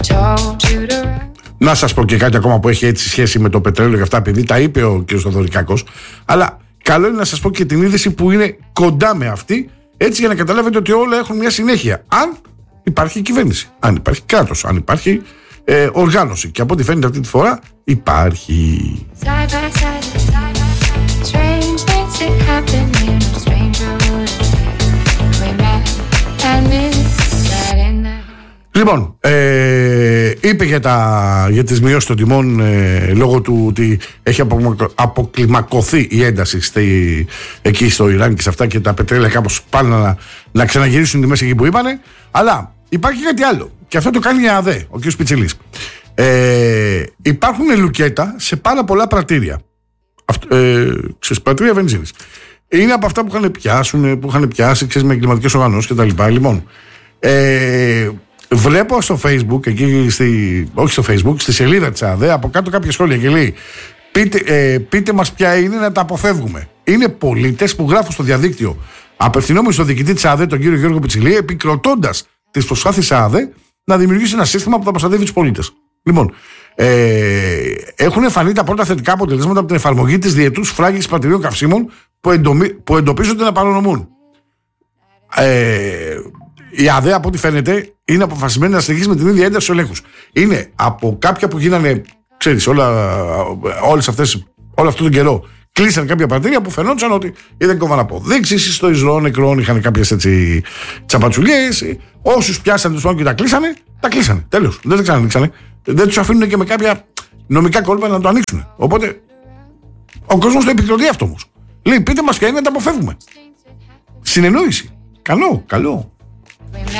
Να σας πω και κάτι ακόμα που έχει έτσι σχέση με το πετρέλαιο και αυτά, επειδή τα είπε ο κ. Θοδωρικάκος. Αλλά καλό είναι να σας πω και την είδηση που είναι κοντά με αυτή, έτσι για να καταλάβετε ότι όλα έχουν μια συνέχεια. Αν υπάρχει κυβέρνηση, αν υπάρχει κράτος, αν υπάρχει οργάνωση. Και από ό,τι φαίνεται αυτή τη φορά υπάρχει. Λοιπόν, είπε για τις μειώσεις των τιμών λόγω του ότι έχει αποκλιμακωθεί η ένταση εκεί στο Ιράν και σε αυτά, και τα πετρέλαια κάπως πάνε να ξαναγυρίσουν οι τιμές εκεί που είπανε. Αλλά υπάρχει κάτι άλλο και αυτό το κάνει η ΑΔΕ, ο κ. Πιτσιλής. Υπάρχουν λουκέτα σε πάρα πολλά πρατήρια. Πρατήρια βενζίνης. Είναι από αυτά που είχαν πιάσει με εγκληματικές οργανώσεις κτλ. Λοιπόν, βλέπω στο Facebook, όχι στο Facebook, στη σελίδα της ΑΔΕ, από κάτω κάποια σχόλια και λέει: πείτε μας ποια είναι να τα αποφεύγουμε. Είναι πολίτες που γράφουν στο διαδίκτυο, απευθυνόμενοι στον διοικητή της ΑΔΕ, τον κύριο Γιώργο Πιτσιλή, επικροτώντας τις προσπάθειες της ΑΔΕ να δημιουργήσει ένα σύστημα που θα προστατεύει τους πολίτες. Λοιπόν, έχουν φανεί τα πρώτα θετικά αποτελέσματα από την εφαρμογή της διετούς φράγγισης πρατηρίων καυσίμων που εντοπίζονται να παρανομούν. Η ΑΔΕ, από ό,τι φαίνεται, είναι αποφασισμένη να συνεχίσει με την ίδια ένταση στους ελέγχους. Είναι από κάποια που γίνανε, ξέρεις, όλο αυτόν τον καιρό κλείσαν κάποια πρατήρια που φαινόταν ότι είδαν κόμμα αποδείξεις, στο εισρώο νεκρών είχαν κάποιες έτσι τσαπατσουλιές. Όσους πιάσαν τους και τα κλείσανε. Τέλος. Δεν τα ξανανοίξανε. Δεν τους αφήνουν και με κάποια νομικά κόλπα να το ανοίξουν. Οπότε ο κόσμος το επικροτεί αυτό όμως. Λέει: πείτε μας ποια είναι να τα αποφεύγουμε. Συνεννόηση. Καλό.